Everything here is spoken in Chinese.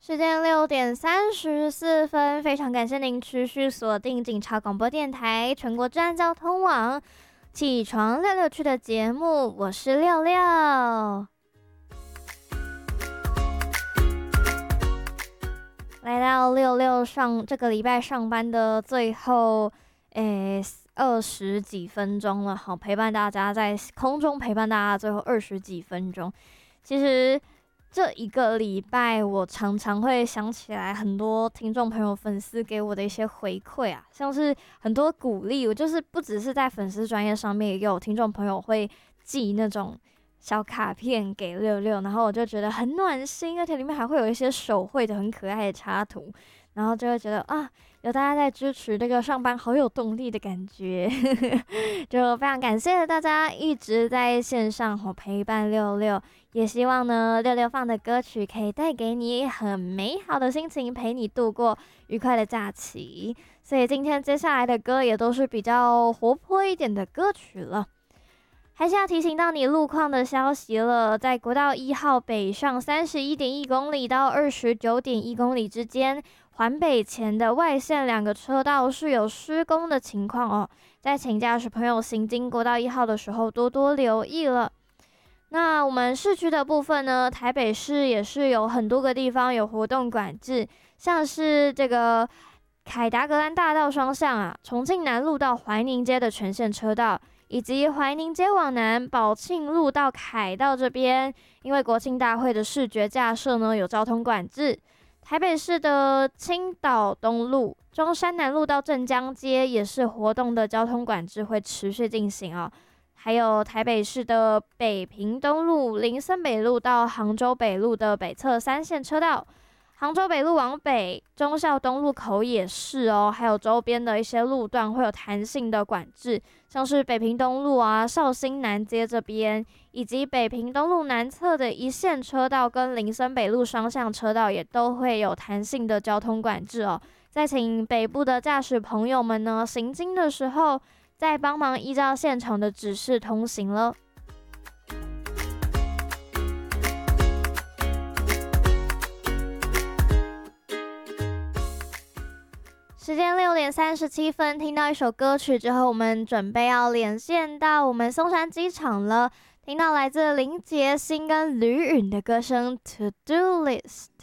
时间6点34分，非常感谢您持续锁定警察广播电台全国治安交通网起床六六去的节目，我是六六。来到六六这个礼拜上班的最后20几分钟了，好，陪伴大家在空中陪伴大家最后20几分钟。其实这一个礼拜，我常常会想起来很多听众朋友、粉丝给我的一些回馈啊，像是很多鼓励。我就是不只是在粉丝专页上面，也有听众朋友会寄那种小卡片给六六，然后我就觉得很暖心，而且里面还会有一些手绘的很可爱的插图，然后就会觉得啊，有大家在支持这个上班，好有动力的感觉。就非常感谢大家一直在线上陪伴六六，也希望呢六六放的歌曲可以带给你很美好的心情，陪你度过愉快的假期。所以今天接下来的歌也都是比较活泼一点的歌曲了。还是要提醒到你路况的消息了，在国道1号北上31.1公里到29.1公里之间，环北前的外线2个车道是有施工的情况哦，在请驾驶朋友行经国道1号的时候多多留意了。那我们市区的部分呢，台北市也是有很多个地方有活动管制，像是这个凯达格兰大道双向啊，重庆南路到怀宁街的全线车道，以及怀宁街往南宝庆路到凯道这边，因为国庆大会的视觉架设呢有交通管制。台北市的青岛东路、中山南路到镇江街也是活动的交通管制会持续进行哦。还有台北市的北平东路、林森北路到杭州北路的北侧3线车道，杭州北路往北，忠孝东路口也是哦，还有周边的一些路段会有弹性的管制，像是北平东路啊、绍兴南街这边，以及北平东路南侧的1线车道跟林森北路双向车道也都会有弹性的交通管制哦。再请北部的驾驶朋友们呢，行经的时候再帮忙依照现场的指示通行了。时间6点37分，听到一首歌曲之后，我们准备要连线到我们松山机场了。听到来自林杰星跟吕允的歌声《To Do List》。